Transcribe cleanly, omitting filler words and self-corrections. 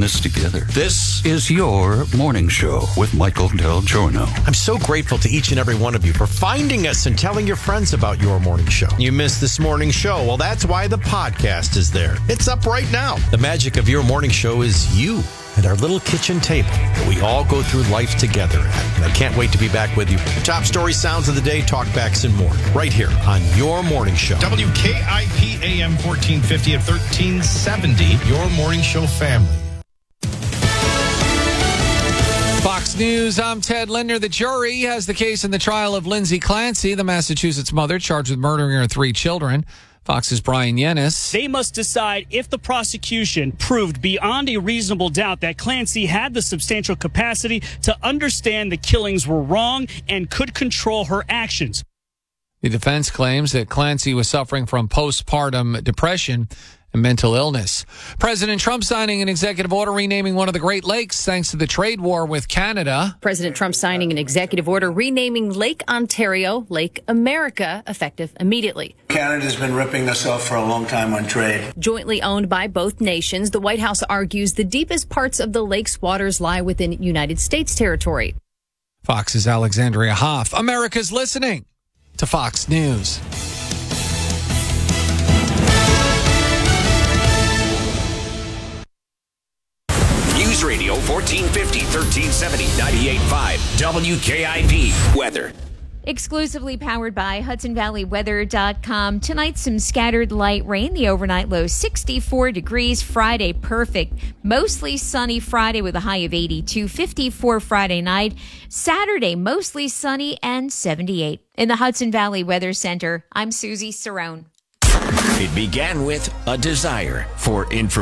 this together. This is your morning show with Michael Del Giorno. I'm so grateful to each and every one of you for finding us and telling your friends about your morning show. You missed this morning show? Well, that's why the podcast is there. It's up right now. The magic of your morning show is you and our little kitchen table that we all go through life together at. And I can't wait to be back with you. Top story sounds of the day, talkbacks, and more right here on your morning show. WKIP AM 1450 at 1370, your morning show family. Fox News, I'm Ted Linder. The jury has the case in the trial of Lindsay Clancy, the Massachusetts mother charged with murdering her 3 children. Fox's Brian Yennis. They must decide if the prosecution proved beyond a reasonable doubt that Clancy had the substantial capacity to understand the killings were wrong and could control her actions. The defense claims that Clancy was suffering from postpartum depression and mental illness. President Trump signing an executive order renaming one of the Great Lakes thanks to the trade war with Canada. President Trump signing an executive order renaming Lake Ontario Lake America, effective immediately. Canada's been ripping us off for a long time on trade. Jointly owned by both nations, the White House argues the deepest parts of the lake's waters lie within United States territory. Fox's Alexandria Hoff. America's listening to Fox News. News Radio 1450, 1370, 98.5, WKIP. Weather. Exclusively powered by HudsonValleyWeather.com. Tonight, some scattered light rain. The overnight low 64 degrees. Friday, perfect. Mostly sunny Friday with a high of 82. 54 Friday night. Saturday, mostly sunny and 78. In the Hudson Valley Weather Center, I'm Susie Cerrone. It began with a desire for information.